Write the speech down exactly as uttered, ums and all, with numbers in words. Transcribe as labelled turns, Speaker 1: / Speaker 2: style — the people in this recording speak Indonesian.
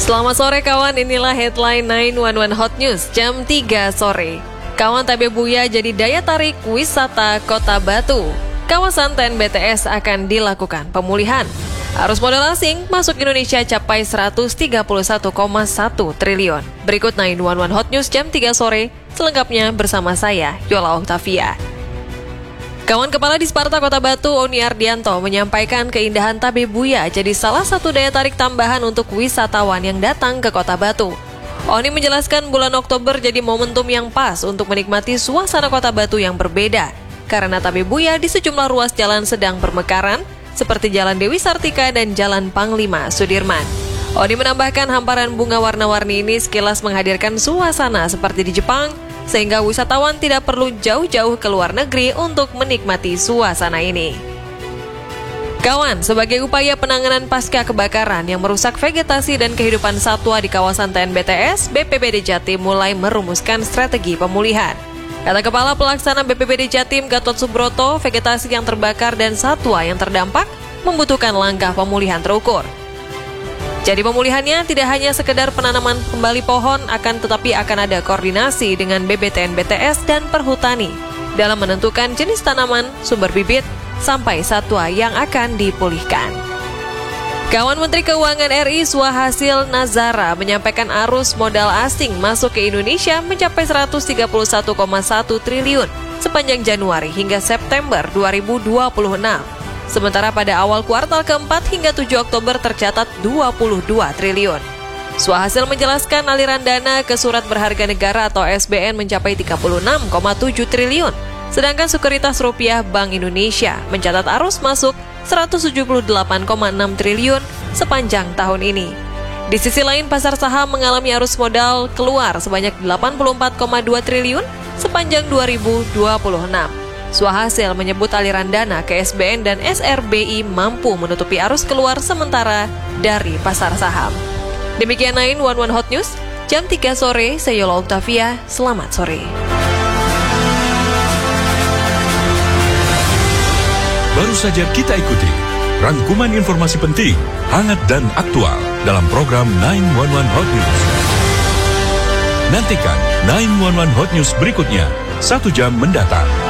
Speaker 1: Selamat sore kawan, inilah headline sembilan satu satu Hot News jam tiga sore. Kawan Tabebuya jadi daya tarik wisata Kota Batu. Kawasan T N B T S akan dilakukan pemulihan. Arus modal asing masuk Indonesia capai seratus tiga puluh satu koma satu triliun. Berikut sembilan satu satu Hot News jam tiga sore, selengkapnya bersama saya, Yola Oktavia. Kawan Kepala Disparta Kota Batu, Oni Ardianto, menyampaikan keindahan Tabebuya jadi salah satu daya tarik tambahan untuk wisatawan yang datang ke Kota Batu. Oni menjelaskan bulan Oktober jadi momentum yang pas untuk menikmati suasana Kota Batu yang berbeda, karena Tabebuya di sejumlah ruas jalan sedang bermekaran, seperti Jalan Dewi Sartika dan Jalan Panglima Sudirman. Oni menambahkan hamparan bunga warna-warni ini sekilas menghadirkan suasana seperti di Jepang, sehingga wisatawan tidak perlu jauh-jauh ke luar negeri untuk menikmati suasana ini. Kawan, sebagai upaya penanganan pasca kebakaran yang merusak vegetasi dan kehidupan satwa di kawasan T N B T S, B P B D Jatim mulai merumuskan strategi pemulihan. Kata Kepala Pelaksana B P B D Jatim Gatot Subroto, vegetasi yang terbakar dan satwa yang terdampak membutuhkan langkah pemulihan terukur. Jadi pemulihannya tidak hanya sekedar penanaman kembali pohon, akan tetapi akan ada koordinasi dengan B B T N B T S dan Perhutani dalam menentukan jenis tanaman, sumber bibit, sampai satwa yang akan dipulihkan. Kawan Menteri Keuangan R I Swahasil Nazara menyampaikan arus modal asing masuk ke Indonesia mencapai seratus tiga puluh satu koma satu triliun sepanjang Januari hingga September dua ribu dua puluh enam. Sementara pada awal kuartal keempat hingga tujuh Oktober tercatat dua puluh dua triliun. Swahasil menjelaskan aliran dana ke surat berharga negara atau S B N mencapai tiga puluh enam koma tujuh triliun, sedangkan sekuritas rupiah Bank Indonesia mencatat arus masuk seratus tujuh puluh delapan koma enam triliun sepanjang tahun ini. Di sisi lain, pasar saham mengalami arus modal keluar sebanyak delapan puluh empat koma dua triliun sepanjang dua ribu dua puluh enam. Swahasil menyebut aliran dana ke S B N dan S R B I mampu menutupi arus keluar sementara dari pasar saham. Demikian sembilan satu satu Hot News, jam tiga sore, saya Yola Oktavia, selamat sore.
Speaker 2: Baru saja kita ikuti rangkuman informasi penting, hangat dan aktual dalam program sembilan satu satu Hot News. Nantikan sembilan satu satu Hot News berikutnya, satu jam mendatang.